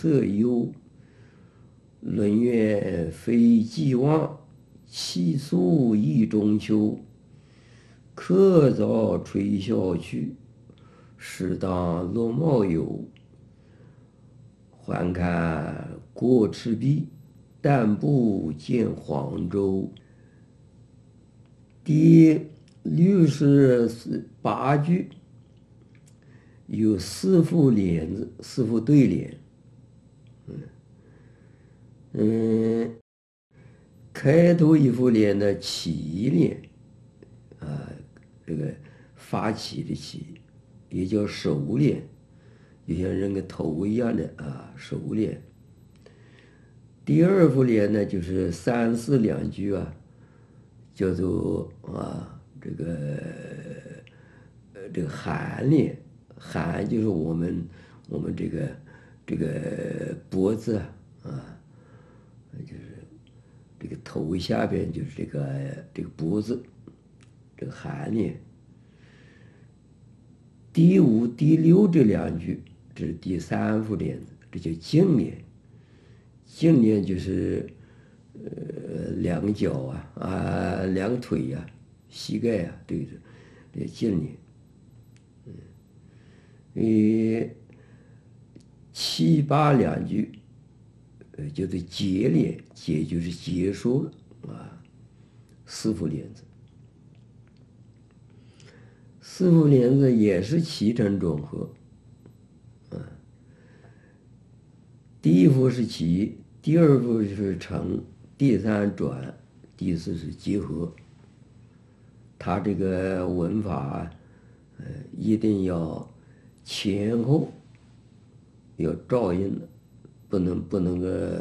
色幽。轮月非既往，气肃一中秋。客早吹箫去，适当落帽游。还看过赤壁，但不见黄州。第68句有4副联子，4副对联。开头一副联的起联，这个发起的起，也叫首联，就像人个头一样的首联。第二副联呢，就是3、4两句叫做这个颔联。颔就是我们这个脖子就是这个头下边就是这个脖子，这个颔联。第5、第6这两句，这是第3副联子，这叫颈联。颈联就是两个脚两个腿膝盖这个颈联。7、8两句叫做结联，结就是结束了4副联子。4副联子也是起承转合第1副是起，第2副是承，第3转，第4是结合。它这个文法一定要前后要照应的，不能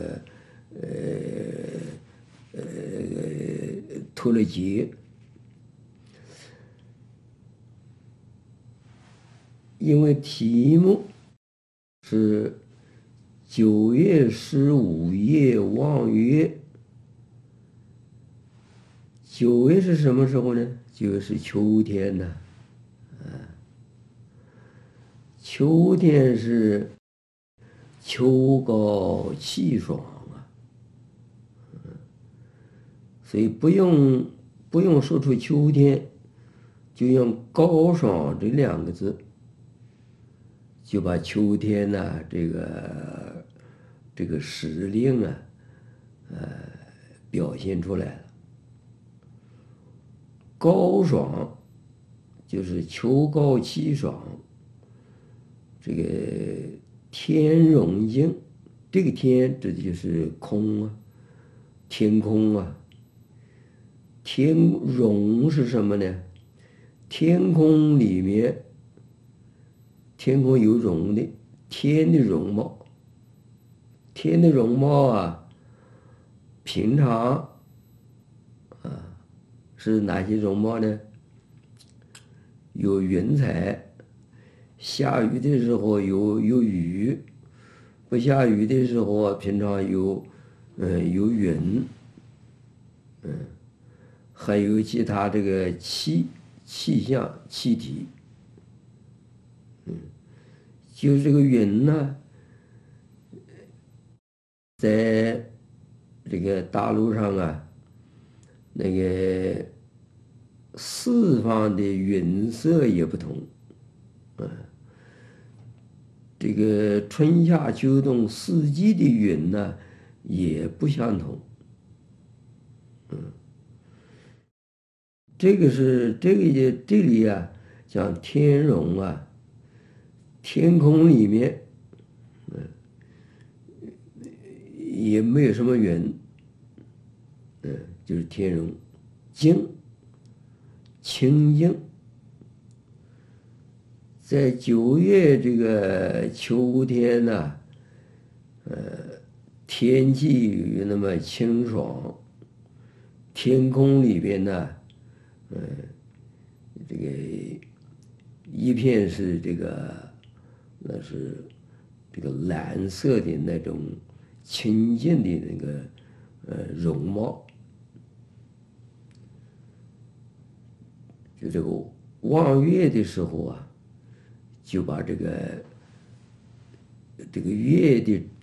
脱了节。因为题目是9月15夜望月。9月是什么时候呢？9月是秋天呢。秋天是秋高气爽所以不用说出秋天，就用高爽这2个字，就把秋天这个时令表现出来了。高爽就是秋高气爽，这个天容净，这个天这就是空天空天容是什么呢？天空里面，天空有容的，天的容貌。天的容貌平常是哪些容貌呢？有云彩，下雨的时候有雨，不下雨的时候平常有云，还有其他这个气象气体，就是这个云呢，在这个大陆上那个四方的云色也不同，这个春夏秋冬4季的云呢也不相同，这里讲天容天空里面也没有什么云，就是天容净清净。在9月这个秋天天气那么清爽，天空里边这个一片是那是这个蓝色的那种清净的那个容貌。就这个望月的时候就把这个月的